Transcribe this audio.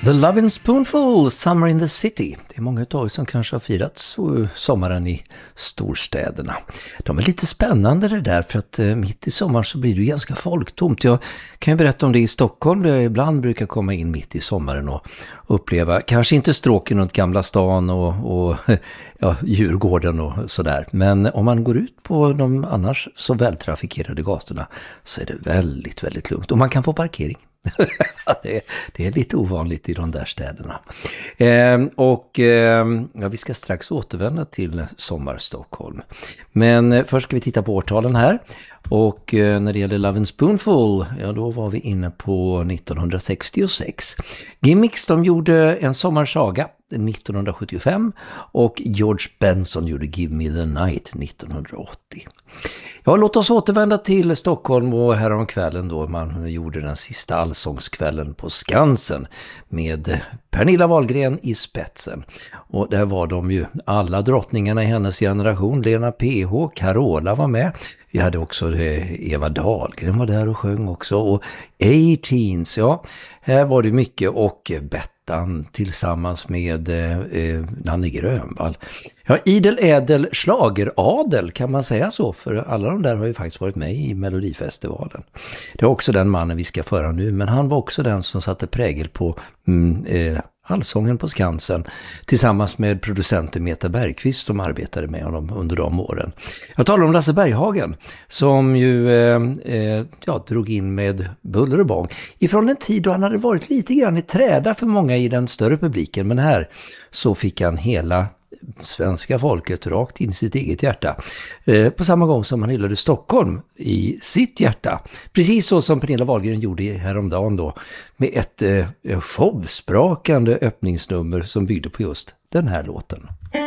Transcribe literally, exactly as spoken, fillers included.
The Lovin' Spoonful, Summer in the City. Det är många av er som kanske har firat så, sommaren i storstäderna. De är lite spännande det där, för att eh, mitt i sommaren så blir det ju ganska folktomt. Jag kan ju berätta om det i Stockholm, där jag ibland brukar komma in mitt i sommaren och uppleva, kanske inte stråken runt Gamla stan och, och ja, Djurgården och sådär. Men om man går ut på de annars så vältrafikerade gatorna så är det väldigt, väldigt lugnt. Och man kan få parkering. det, är, det är lite ovanligt i de där städerna. Eh, och eh, ja, vi ska strax återvända till sommar Stockholm. Men eh, först ska vi titta på årtalen här. Och eh, när det gäller Lovin' Spoonful, ja då var vi inne på nittonhundrasextiosex. Gimmicks, de gjorde En sommarsaga nittonhundrasjuttiofem och George Benson gjorde Give Me the Night nittonhundraåttio. Ja, låt oss återvända till Stockholm, och häromkvällen då man gjorde den sista allsångskvällen på Skansen med Pernilla Wahlgren i spetsen. Och där var de ju alla drottningarna i hennes generation. Lena P H, Carola var med. Vi hade också Eva Dahlgren var där och sjöng också. Och A-Teens, ja, här var det mycket, och Bettan tillsammans med eh, Nanne Grönvall. Ja, idel ädel schlageradel, kan man säga så, för alla de där har ju faktiskt varit med i Melodifestivalen. Det är också den mannen vi ska föra nu, men han var också den som satte prägel på mm, eh, allsången på Skansen tillsammans med producenten Meta Bergqvist som arbetade med honom under de åren. Jag talar om Lasse Berghagen som ju eh, eh, ja, drog in med buller och bång ifrån en tid då han hade varit lite grann i träda för många i den större publiken, men här så fick han hela svenska folket rakt in i sitt eget hjärta. Eh, på samma gång som han hyllade Stockholm i sitt hjärta. Precis så som Pernilla Wahlgren gjorde häromdagen då, med ett eh, showsprakande öppningsnummer som byggde på just den här låten.